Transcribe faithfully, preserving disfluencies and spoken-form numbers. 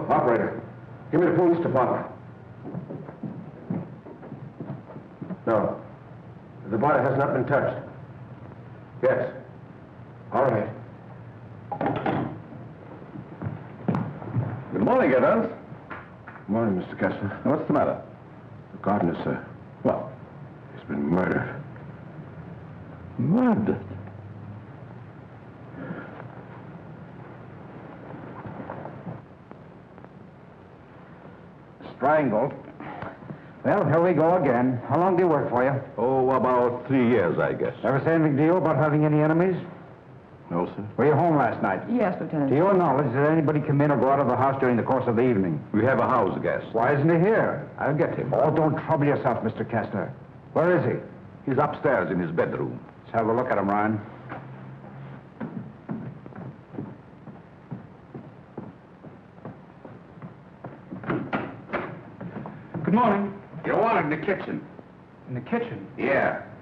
operator, give me the police department. No. The body has not been touched. Yes. All right. Good morning, Evans. Good morning, Mister Kessler. What's the matter? The gardener, sir. What? He's been murdered. Murdered? Strangled. Well, here we go again. How long do you work for you? Oh, about three years, I guess. Ever say anything to you about having any enemies? No, sir. Were you home last night? Yes, Lieutenant. To your knowledge, did anybody come in or go out of the house during the course of the evening? We have a house guest. Why isn't he here? I'll get him. Oh, don't trouble yourself, Mister Kessler. Where is he? He's upstairs in his bedroom. Let's have a look at him, Ryan. Good morning. You're wanted in the kitchen. In the kitchen? Yeah.